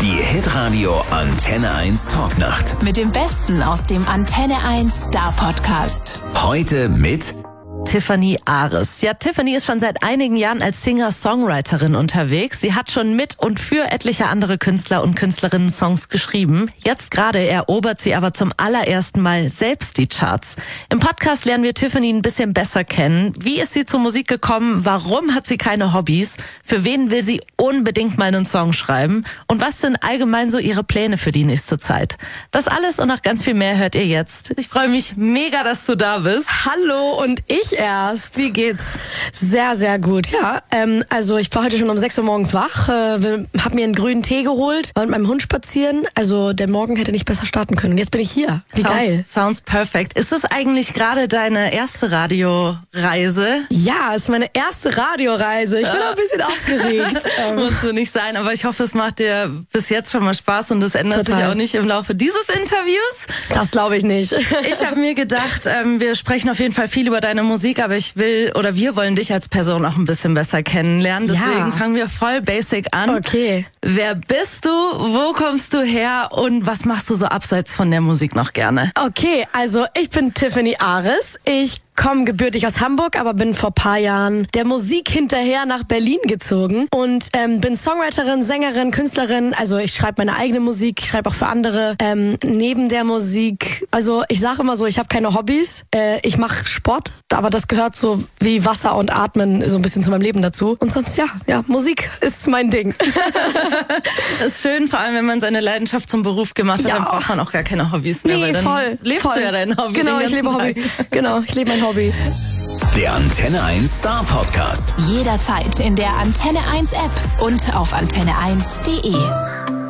Die Hitradio Antenne 1 Talknacht. Mit dem Besten aus dem Antenne 1 Star Podcast. Heute mit Tiffany Ares. Ja, Tiffany ist schon seit einigen Jahren als Singer-Songwriterin unterwegs. Sie hat schon mit und für etliche andere Künstler und Künstlerinnen Songs geschrieben. Jetzt gerade erobert sie aber zum allerersten Mal selbst die Charts. Im Podcast lernen wir Tiffany ein bisschen besser kennen. Wie ist sie zur Musik gekommen? Warum hat sie keine Hobbys? Für wen will sie unbedingt mal einen Song schreiben? Und was sind allgemein so ihre Pläne für die nächste Zeit? Das alles und noch ganz viel mehr hört ihr jetzt. Ich freue mich mega, dass du da bist. Hallo und ich erst. Wie geht's? Sehr, sehr gut, ja. Also ich war heute schon um 6 Uhr morgens wach, hab mir einen grünen Tee geholt, war mit meinem Hund spazieren. Also der Morgen hätte nicht besser starten können. Und jetzt bin ich hier. Wie geil. Sounds perfect. Ist das eigentlich gerade deine erste Radioreise? Ja, ist meine erste Radioreise. Ich bin auch ein bisschen aufgeregt. Musst du nicht sein, aber ich hoffe, es macht dir bis jetzt schon mal Spaß und das ändert sich auch nicht im Laufe dieses Interviews. Das glaube ich nicht. Ich habe mir gedacht, wir sprechen auf jeden Fall viel über deine Musik, aber wir wollen dich als Person auch ein bisschen besser kennenlernen. Deswegen fangen wir voll basic an. Okay. Wer bist du? Wo kommst du her? Und was machst du so abseits von der Musik noch gerne? Okay, also ich bin Tiffany Ares. Ich komme gebürtig aus Hamburg, aber bin vor paar Jahren der Musik hinterher nach Berlin gezogen und bin Songwriterin, Sängerin, Künstlerin. Also ich schreibe meine eigene Musik, ich schreibe auch für andere. Neben der Musik, also ich sage immer so, ich habe keine Hobbys. Ich mache Sport, aber das gehört so wie Wasser und Atmen so ein bisschen zu meinem Leben dazu. Und sonst ja, Musik ist mein Ding. Das ist schön, vor allem wenn man seine Leidenschaft zum Beruf gemacht hat, dann braucht man auch gar keine Hobbys mehr. Nee, weil dann lebst du ja dein Hobby. Genau, ich lebe Hobby. Genau, ich lebe mein Hobby. der Antenne 1 Star Podcast. Jederzeit in der Antenne 1 App und auf antenne1.de.